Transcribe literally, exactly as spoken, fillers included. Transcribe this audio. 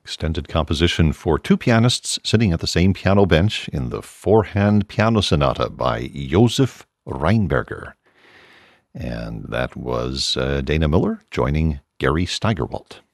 extended composition for two pianists sitting at the same piano bench in the Four-Hand Piano Sonata by Josef Rheinberger. And that was uh, Dana Miller joining Gary Steigerwalt.